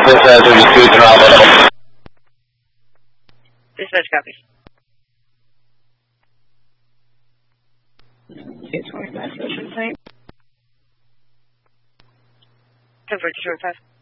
32 to Alpha. Dispatch copy. 225 Ocean Point. 10 for Detroit 5.